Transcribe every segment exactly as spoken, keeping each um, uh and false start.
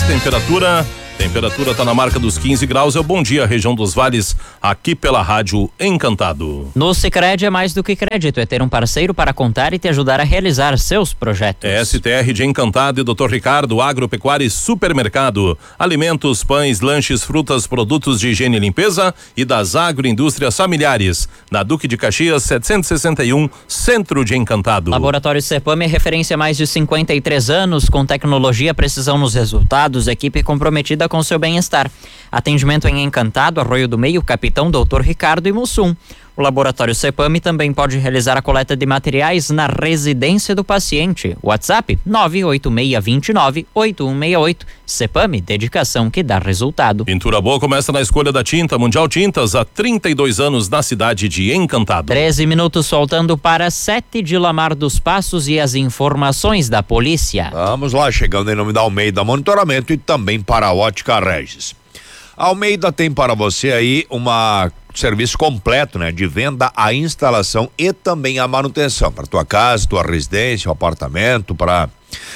temperatura... Temperatura está na marca dos quinze graus. É o Bom Dia, região dos vales, aqui pela Rádio Encantado. No Sicredi é mais do que crédito, é ter um parceiro para contar e te ajudar a realizar seus projetos. É S T R de Encantado e doutor Ricardo, Agropecuária e Supermercado. Alimentos, pães, lanches, frutas, produtos de higiene e limpeza e das agroindústrias familiares. Na Duque de Caxias, setecentos e sessenta e um, Centro de Encantado. Laboratório Cepam é referência há mais de cinquenta e três anos, com tecnologia, precisão nos resultados, equipe comprometida com seu bem-estar. Atendimento em Encantado, Arroio do Meio, Capitão doutor Ricardo e Mussum. O Laboratório Cepam também pode realizar a coleta de materiais na residência do paciente. WhatsApp nove oito seis dois nove oito um seis oito. Cepam, dedicação que dá resultado. Pintura boa começa na escolha da tinta. Mundial Tintas, há trinta e dois anos na cidade de Encantado. treze minutos faltando para sete de Lamar dos Passos e as informações da polícia. Vamos lá, chegando em nome da Almeida Monitoramento e também para a Ótica Regis. A Almeida tem para você aí uma serviço completo, né? De venda, a instalação e também a manutenção para tua casa, tua residência, o apartamento, para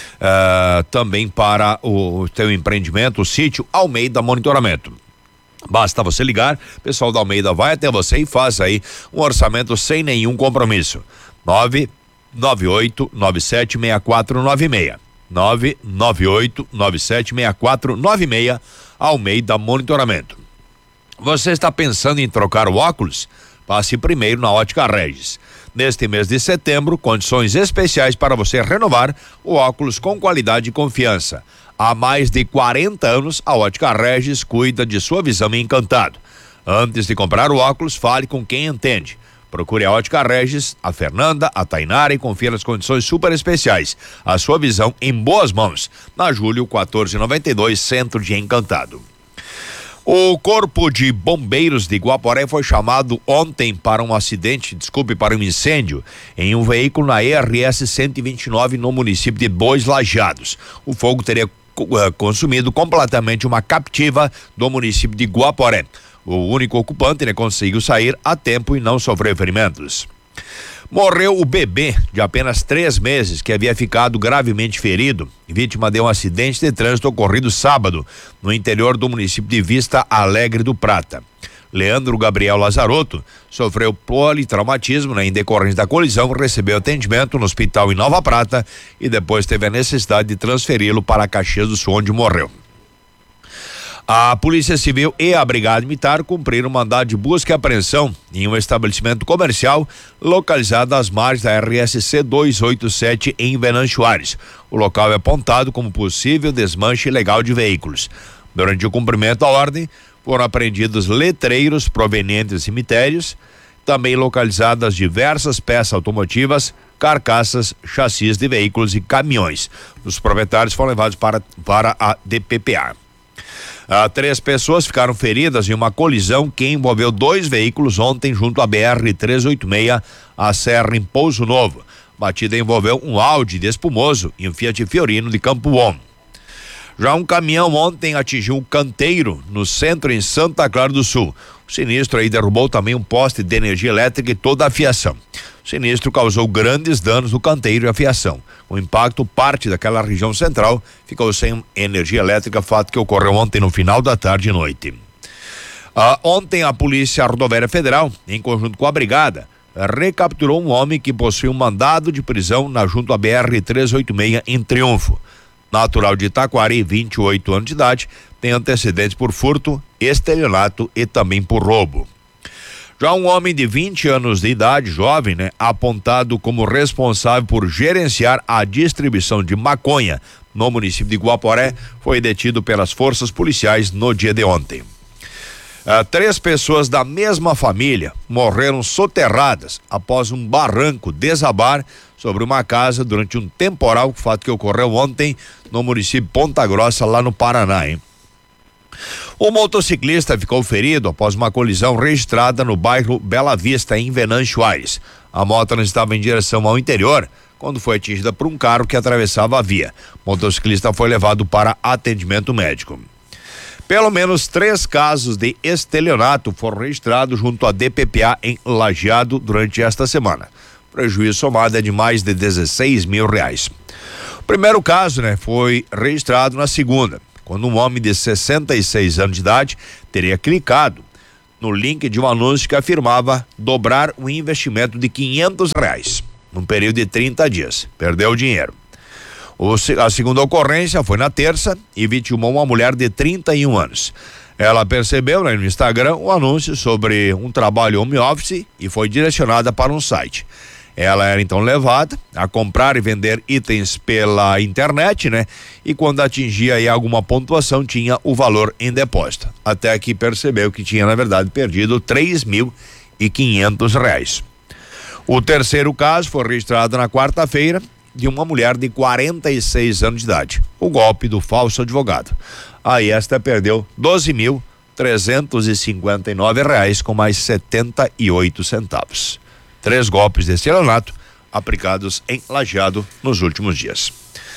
uh, também para o, o teu empreendimento, o sítio Almeida Monitoramento. Basta você ligar, o pessoal da Almeida vai até você e faz aí um orçamento sem nenhum compromisso. nove nove oito nove sete seis quatro nove seis. nove nove oito nove sete seis quatro nove seis. Almeida Monitoramento. Você está pensando em trocar o óculos? Passe primeiro na Ótica Regis. Neste mês de setembro, condições especiais para você renovar o óculos com qualidade e confiança. Há mais de quarenta anos, a Ótica Regis cuida de sua visão em Encantado. Antes de comprar o óculos, fale com quem entende. Procure a Ótica Regis, a Fernanda, a Tainara e confira as condições super especiais. A sua visão em boas mãos. Na Júlio quatorze noventa e dois, Centro de Encantado. O Corpo de Bombeiros de Guaporé foi chamado ontem para um acidente, desculpe, para um incêndio em um veículo na E R S cento e vinte e nove no município de Bois Lajados. O fogo teria uh, consumido completamente uma captiva do município de Guaporé. O único ocupante, né, conseguiu sair a tempo e não sofreu ferimentos. Morreu o bebê de apenas três meses que havia ficado gravemente ferido, vítima de um acidente de trânsito ocorrido sábado no interior do município de Vista Alegre do Prata. Leandro Gabriel Lazarotto sofreu politraumatismo, né, em decorrência da colisão, recebeu atendimento no hospital em Nova Prata e depois teve a necessidade de transferi-lo para Caxias do Sul, onde morreu. A Polícia Civil e a Brigada Militar cumpriram mandado de busca e apreensão em um estabelecimento comercial localizado às margens da R S C duzentos e oitenta e sete em Venâncio Aires. O local é apontado como possível desmanche ilegal de veículos. Durante o cumprimento da ordem, foram apreendidos letreiros provenientes de cemitérios, também localizadas diversas peças automotivas, carcaças, chassis de veículos e caminhões. Os proprietários foram levados para, para a D P P A. Ah, três pessoas ficaram feridas em uma colisão que envolveu dois veículos ontem junto à B R trezentos e oitenta e seis, a Serra em Pouso Novo. A batida envolveu um Audi de Espumoso e um Fiat Fiorino de Campo Bom. Já um caminhão ontem atingiu um canteiro no centro em Santa Clara do Sul. O sinistro aí derrubou também um poste de energia elétrica e toda a fiação. O sinistro causou grandes danos no canteiro e a fiação. O impacto, parte daquela região central ficou sem energia elétrica, fato que ocorreu ontem no final da tarde e noite. Ah, ontem a Polícia Rodoviária Federal, em conjunto com a Brigada, recapturou um homem que possui um mandado de prisão na junto à B R trezentos e oitenta e seis em Triunfo. Natural de Itaquari, vinte e oito anos de idade, tem antecedentes por furto, estelionato e também por roubo. Já um homem de vinte anos de idade, jovem, né, apontado como responsável por gerenciar a distribuição de maconha no município de Guaporé, foi detido pelas forças policiais no dia de ontem. Ah, três pessoas da mesma família morreram soterradas após um barranco desabar sobre uma casa durante um temporal, fato que ocorreu ontem no município de Ponta Grossa, lá no Paraná, hein? O motociclista ficou ferido após uma colisão registrada no bairro Bela Vista, em Venâncio Aires. A moto não estava em direção ao interior quando foi atingida por um carro que atravessava a via. O motociclista foi levado para atendimento médico. Pelo menos três casos de estelionato foram registrados junto à D P P A em Lajeado durante esta semana. O prejuízo somado é de mais de dezesseis mil reais. O primeiro caso, né, foi registrado na segunda, quando um homem de sessenta e seis anos de idade teria clicado no link de um anúncio que afirmava dobrar um investimento de quinhentos reais num período de trinta dias. Perdeu o dinheiro. O, a segunda ocorrência foi na terça e vitimou uma mulher de trinta e um anos. Ela percebeu, né, no Instagram o anúncio sobre um trabalho home office e foi direcionada para um site. Ela era então levada a comprar e vender itens pela internet, né? E quando atingia aí alguma pontuação tinha o valor em depósito. Até que percebeu que tinha na verdade perdido três mil e quinhentos reais. O terceiro caso foi registrado na quarta-feira de uma mulher de quarenta e seis anos de idade. O golpe do falso advogado. Aí esta perdeu doze mil trezentos e cinquenta e nove reais com mais setenta e oito centavos. Três golpes de estelionato aplicados em Lajeado nos últimos dias.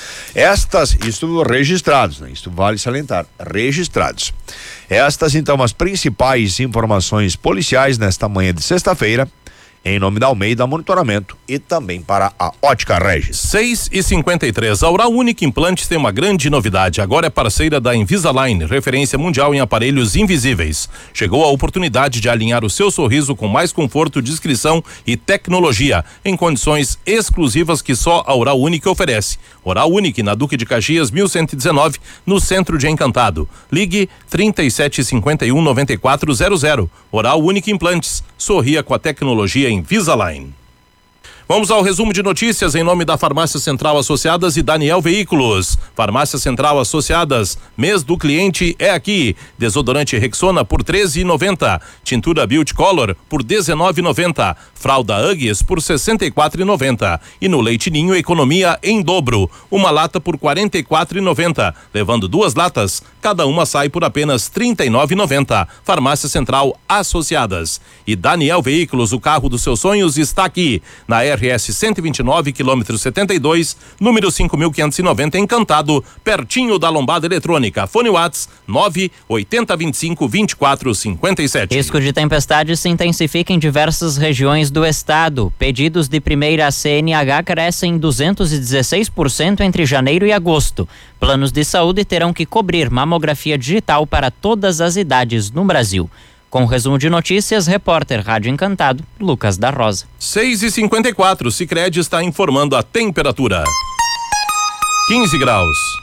Estas, isto registrados, né? Isto vale salientar, registrados. Estas então as principais informações policiais nesta manhã de sexta-feira, em nome da Almeida Monitoramento e também para a Ótica Regis. seis e cinquenta e três. A Oral Unique Implantes tem uma grande novidade. Agora é parceira da Invisalign, referência mundial em aparelhos invisíveis. Chegou a oportunidade de alinhar o seu sorriso com mais conforto, discrição e tecnologia, em condições exclusivas que só a Oral Unique oferece. Oral Unique, na Duque de Caxias, mil cento e dezenove, no centro de Encantado. Ligue trinta e sete cinquenta e um, noventa e quatro zero zero. Oral Unique Implantes. Sorria com a tecnologia Invisalign. Vamos ao resumo de notícias em nome da Farmácia Central Associadas e Daniel Veículos. Farmácia Central Associadas, mês do cliente é aqui. Desodorante Rexona por treze e noventa. Tintura Beauty Color por dezenove e noventa. Fralda Huggies por sessenta e quatro e noventa. E no Leite Ninho economia em dobro. Uma lata por quarenta e quatro e noventa. Levando duas latas, cada uma sai por apenas trinta e nove e noventa. Farmácia Central Associadas. E Daniel Veículos, o carro dos seus sonhos está aqui na R S cento e vinte e nove, quilômetro setenta e dois, número cinco mil quinhentos e noventa, Encantado, pertinho da Lombada Eletrônica. Fone Whats nove oitenta vinte e cinco vinte e quatro cinquenta e sete. Risco de tempestade se intensifica em diversas regiões do estado. Pedidos de primeira C N H crescem duzentos e dezesseis por cento entre janeiro e agosto. Planos de saúde terão que cobrir mamografia digital para todas as idades no Brasil. Com o resumo de notícias, repórter Rádio Encantado, Lucas da Rosa. seis e cinquenta e quatro. Sicredi está informando a temperatura. quinze graus.